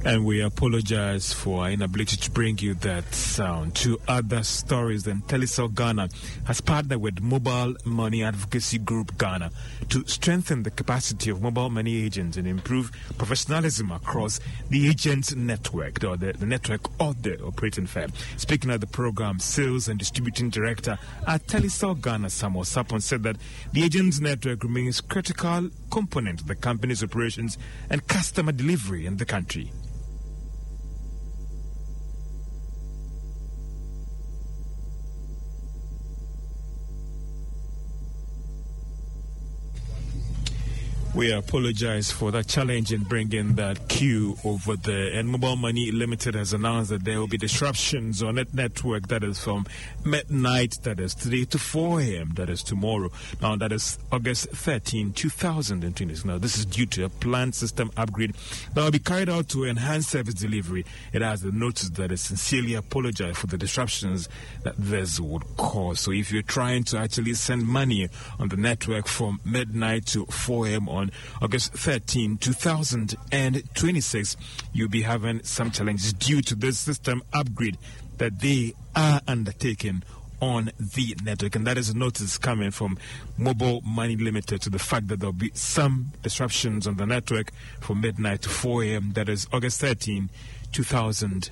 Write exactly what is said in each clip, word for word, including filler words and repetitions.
And we apologize for our inability to bring you that sound. Two other stories. Then Telecel Ghana has partnered with Mobile Money Advocacy Group Ghana to strengthen the capacity of mobile money agents and improve professionalism across the agents network, or the, the network of the operating firm. Speaking at the program, Sales and Distributing Director at Telecel Ghana, Samuel Sapon, said that the agents network remains a critical component of the company's operations and customer delivery in the country. We apologize for that challenge in bringing that queue over there. And Mobile Money Limited has announced that there will be disruptions on that network, that is from midnight, that is today, to four a.m., that is tomorrow. Now, that is August thirteenth, two thousand twenty. Now, this is due to a planned system upgrade that will be carried out to enhance service delivery. It has the notice that it sincerely apologizes for the disruptions that this would cause. So, if you're trying to actually send money on the network from midnight to four a.m. on August thirteenth, two thousand twenty-six, you'll be having some challenges due to this system upgrade that they are undertaking on the network. And that is a notice coming from Mobile Money Limited to the fact that there'll be some disruptions on the network from midnight to four a.m. That is August thirteenth, two thousand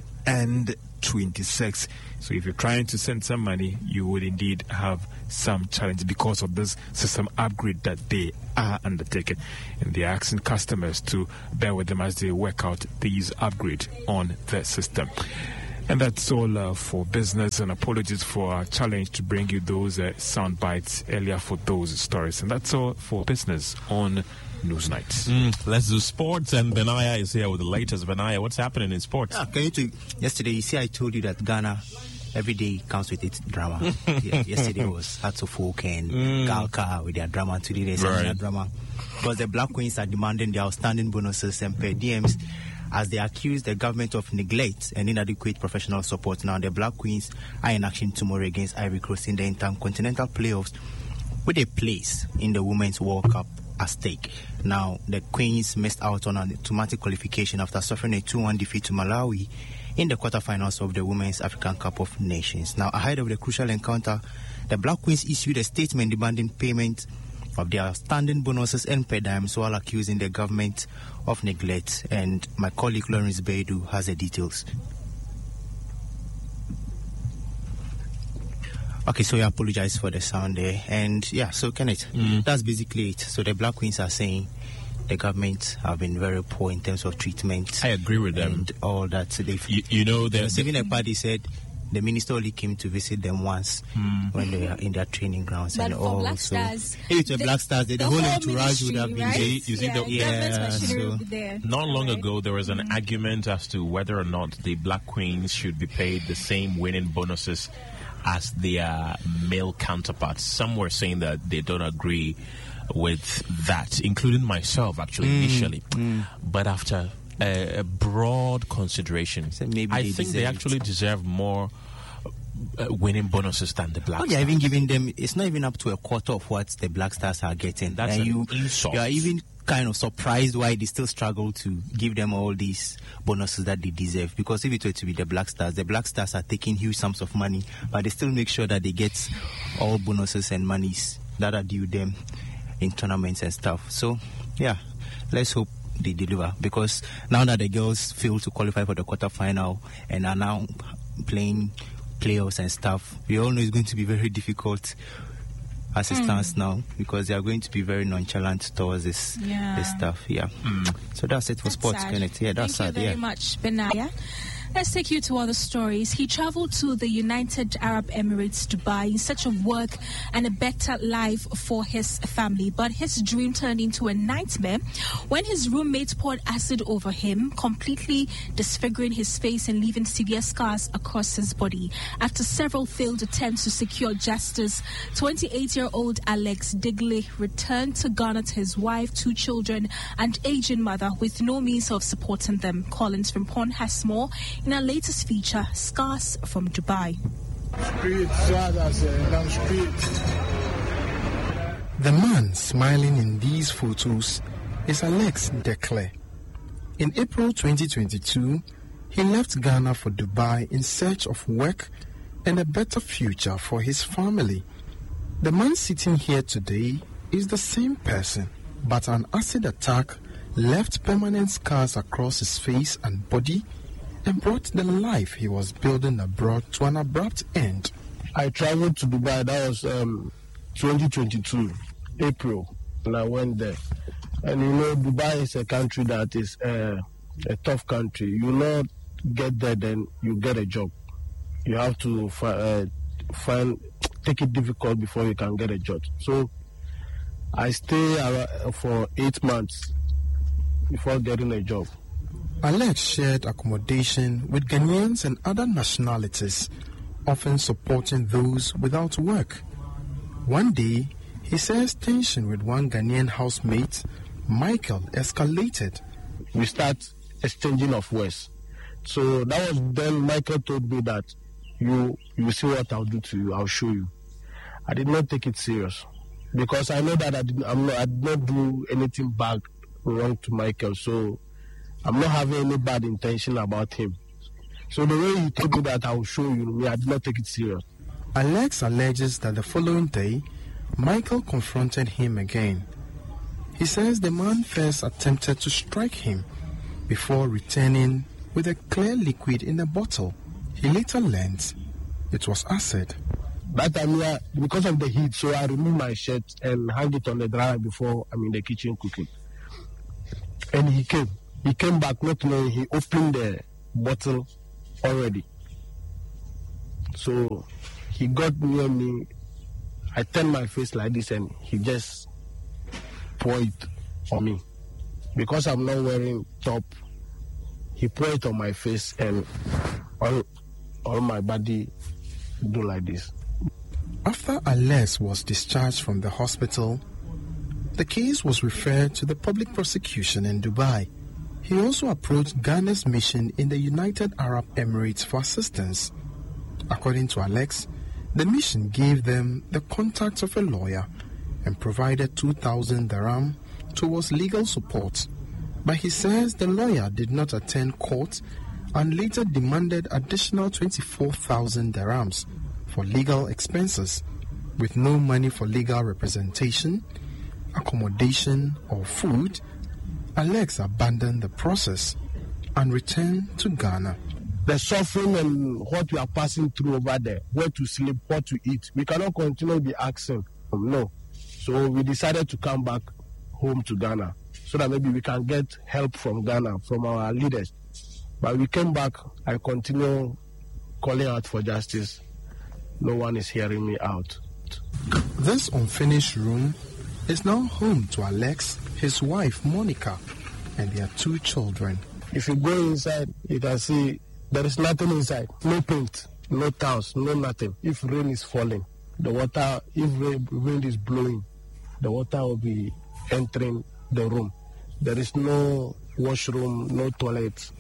twenty-six. So if you're trying to send some money, you would indeed have some challenge because of this system upgrade that they are undertaking. And they're asking customers to bear with them as they work out these upgrades on the system. And that's all uh, for business, and apologies for our challenge to bring you those uh, sound bites earlier for those stories. And that's all for business on Newsnight. Mm, let's do sports, and Benaya is here with the latest. Benaya, what's happening in sports? Yeah, can you to, yesterday, you see, I told you that Ghana every day comes with its drama. Yeah, yesterday was Hearts of Folk and mm. Galka with their drama. Today there's right. another drama. Because the Black Queens are demanding their outstanding bonuses and per diems as they accuse the government of neglect and inadequate professional support. Now, the Black Queens are in action tomorrow against Ivory Coast in the Intercontinental Playoffs with a place in the Women's World Cup at stake. Now, the Queens missed out on an automatic qualification after suffering a two one defeat to Malawi in the quarterfinals of the Women's African Cup of Nations. Now, ahead of the crucial encounter, the Black Queens issued a statement demanding payment of their outstanding bonuses and per diems while accusing the government of neglect. And my colleague Lawrence Baidu has the details. Okay, so I apologize for the sound there. And yeah, so Kenneth, mm. that's basically it. So the Black Queens are saying the government have been very poor in terms of treatment. I agree with them. And all that. So you, you know, the Even a party said the minister only came to visit them once mm. when they were in their training grounds. But and for all. Black So Stars, if it were the, Black Stars, the, the, the whole whole entourage would have been right? there. You, you see, yeah, the, yeah, so there. Not long right? ago, there was an mm. argument as to whether or not the Black Queens should be paid the same winning bonuses as their male counterparts. Some were saying that they don't agree with that, including myself, actually, mm. initially. Mm. But after a, a broad consideration, so maybe I they think they actually it. deserve more uh, winning bonuses than the Black oh, Stars. They're even giving them, it's not even up to a quarter of what the Black Stars are getting. That's and an you, insult. You are even kind of surprised why they still struggle to give them all these bonuses that they deserve. Because if it were to be the Black Stars, the Black Stars are taking huge sums of money, but they still make sure that they get all bonuses and monies that are due them in tournaments and stuff. So, yeah, let's hope they deliver. Because now that the girls failed to qualify for the quarterfinal and are now playing playoffs and stuff, we all know it's going to be very difficult as it mm. stands now, because they are going to be very nonchalant towards this, yeah. this stuff. Yeah. Mm. So that's it for that's sports, sad. Kenneth. Yeah, that's Thank sad. you very yeah. much, Benaya. Let's take you to other stories. He traveled to the United Arab Emirates, Dubai, in search of work and a better life for his family. But his dream turned into a nightmare when his roommate poured acid over him, completely disfiguring his face and leaving severe scars across his body. After several failed attempts to secure justice, twenty-eight-year-old Alex Digley returned to Ghana to his wife, two children, and aging mother with no means of supporting them. Collins from Pond has more in our latest feature, Scars from Dubai. The man smiling in these photos is Alex Digley. In April twenty twenty-two, he left Ghana for Dubai in search of work and a better future for his family. The man sitting here today is the same person, but an acid attack left permanent scars across his face and body and brought the life he was building abroad to an abrupt end. I traveled to Dubai, that was um, twenty twenty-two, April, and I went there. And you know, Dubai is a country that is uh, a tough country. You not get there, then you get a job. You have to fi- uh, find, take it difficult before you can get a job. So I stay uh, for eight months before getting a job. Alex shared accommodation with Ghanaians and other nationalities, often supporting those without work. One day, he says tension with one Ghanaian housemate, Michael, escalated. We start exchanging of words. So that was then Michael told me that you you see what I'll do to you, I'll show you. I did not take it serious because I know that I did, I'm not, I did not do anything bad wrong to Michael, so I'm not having any bad intention about him. So the way he told me that I will show you, me, I did not take it serious. Alex alleges that the following day, Michael confronted him again. He says the man first attempted to strike him before returning with a clear liquid in a bottle. He later learned it was acid. That time, yeah, because of the heat, so I removed my shirt and hung it on the dryer before I'm in the kitchen cooking. And he came. He came back not knowing he opened the bottle already. So he got near me. I turned my face like this and he just poured it on me. Because I'm not wearing top, he poured it on my face and all, all my body do like this. After Alex was discharged from the hospital, the case was referred to the public prosecution in Dubai. He also approached Ghana's mission in the United Arab Emirates for assistance. According to Alex, the mission gave them the contacts of a lawyer and provided two thousand dirham towards legal support. But he says the lawyer did not attend court and later demanded additional twenty-four thousand dirhams for legal expenses. With no money for legal representation, accommodation or food, Alex abandoned the process and returned to Ghana. The suffering and what we are passing through over there, where to sleep, what to eat, we cannot continue to be asking. No. So we decided to come back home to Ghana so that maybe we can get help from Ghana, from our leaders. But we came back, I continue calling out for justice. No one is hearing me out. This unfinished room is now home to Alex, his wife Monica, and their two children. If you go inside, you can see there is nothing inside. No paint, no tiles, no nothing. If rain is falling, the water, if rain, wind is blowing, the water will be entering the room. There is no washroom, no toilet.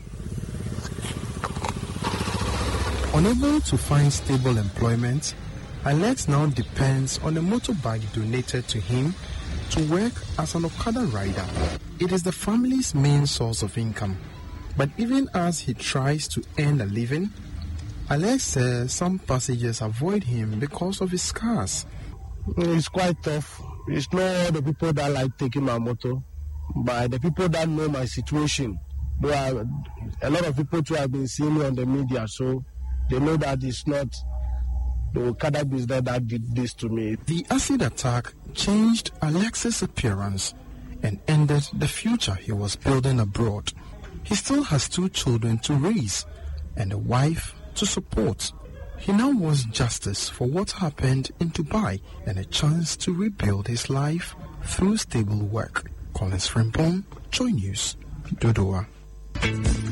Unable to find stable employment, Alex now depends on a motorbike donated to him to work as an Okada rider. It is the family's main source of income. But even as he tries to earn a living, Alex says some passengers avoid him because of his scars. It's quite tough. It's not all the people that like taking my motor, but the people that know my situation. There are a lot of people who have been seeing me on the media, so they know that it's not the Okada business that did this to me. The acid attack changed Alex's appearance and ended the future he was building abroad. He still has two children to raise and a wife to support. He now wants justice for what happened in Dubai and a chance to rebuild his life through stable work. Collins Frimpong, Joy News, Dodowa.